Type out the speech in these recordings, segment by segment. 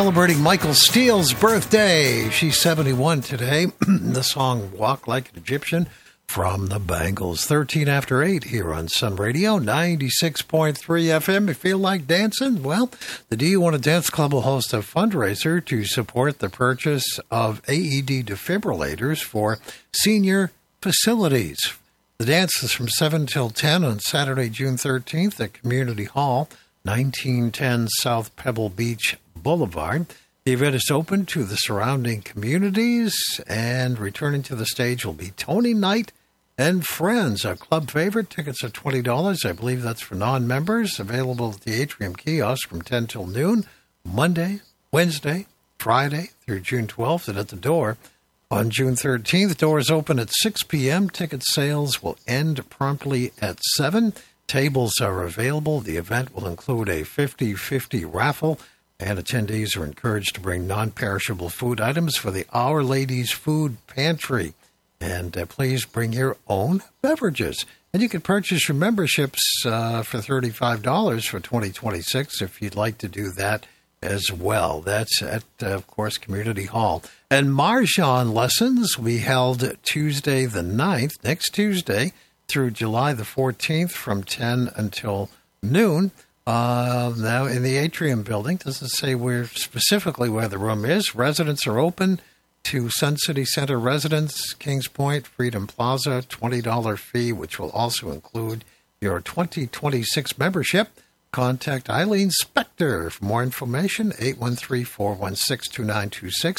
celebrating Michael Steele's birthday. She's 71 today. The song Walk Like an Egyptian from the Bangles. 13 after 8 here on Sun Radio, 96.3 FM. You feel like dancing? Well, the Do You Want to Dance Club will host a fundraiser to support the purchase of AED defibrillators for senior facilities. The dance is from 7 till 10 on Saturday, June 13th at Community Hall, 1910 South Pebble Beach Boulevard. The event is open to the surrounding communities, and returning to the stage will be Tony Knight and Friends. A club favorite. Tickets are $20. I believe that's for non-members. Available at the Atrium Kiosk from 10 till noon, Monday, Wednesday, Friday through June 12th, and at the door on June 13th. Doors open at 6 p.m. Ticket sales will end promptly at 7. Tables are available. The event will include a 50-50 raffle, and attendees are encouraged to bring non-perishable food items for the Our Ladies Food Pantry. And please bring your own beverages. And you can purchase your memberships for $35 for 2026 if you'd like to do that as well. That's at, of course, Community Hall. And Mahjong lessons we held Tuesday the 9th, next Tuesday, through July the 14th from 10 until noon. Now in the Atrium building. Doesn't say specifically where the room is. Residents are open to Sun City Center residents, Kings Point, Freedom Plaza, $20 fee, which will also include your 2026 membership. Contact Eileen Spector for more information, 813-416-2926.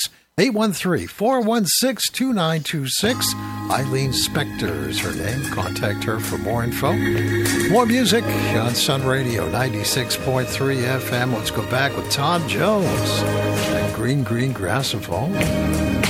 813-416-2926. Eileen Spector is her name. Contact her for more info. More music on Sun Radio 96.3 FM. Let's go back with Tom Jones and Green Green Grass of Home.